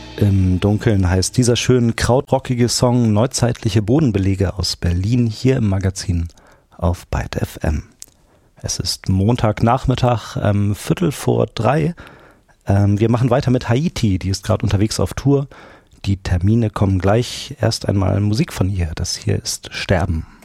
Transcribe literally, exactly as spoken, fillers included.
Im Dunkeln heißt dieser schön krautrockige Song Neuzeitliche Bodenbelege aus Berlin hier im Magazin auf Byte F M. Es ist Montagnachmittag, ähm, Viertel vor drei. Ähm, wir machen weiter mit Haiti, die ist gerade unterwegs auf Tour. Die Termine kommen gleich. Erst einmal Musik von ihr. Das hier ist Sterben.